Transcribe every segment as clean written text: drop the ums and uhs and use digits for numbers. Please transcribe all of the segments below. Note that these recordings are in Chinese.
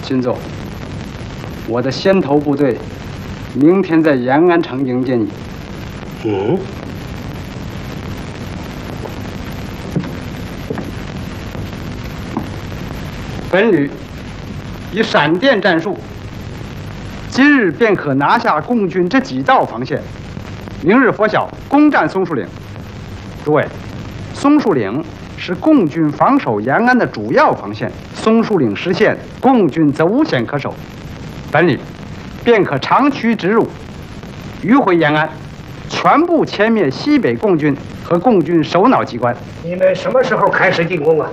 新座，我的先头部队明天在延安城迎接你。 嗯。 本旅以闪电战术，今日便可拿下共军这几道防线，明日拂晓攻占松树岭。诸位，松树岭是共军防守延安的主要防线，松树岭失陷，共军则无险可守。本旅便可长驱直入，迂回延安，全部歼灭西北共军和共军首脑机关。 你们什么时候开始进攻啊？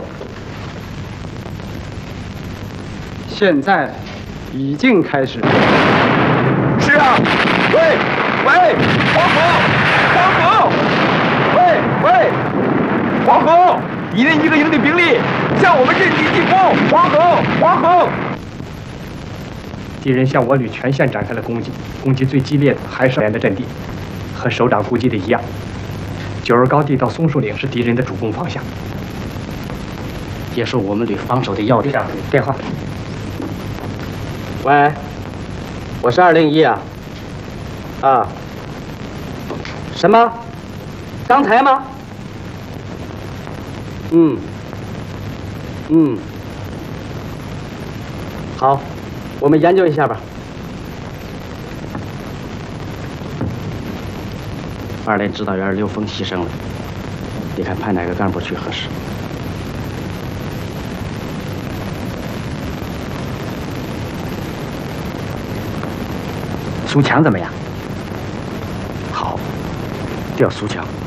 现在已经开始。 是啊，喂，黄河，喂，黄河，敌人一个营的兵力向我们阵地进攻，黄河。 敌人向我旅全线展开了攻击，攻击最激烈的还是连的阵地，和首长估计的一样，九儿高地到松树岭是敌人的主攻方向， 也是我们旅防守的要点。 电话。 喂，我是201啊。啊。什么？刚才吗？好，我们研究一下吧。2连指导员刘峰牺牲了，你看派哪个干部去合适？ 苏强怎么样？ 好，调苏强。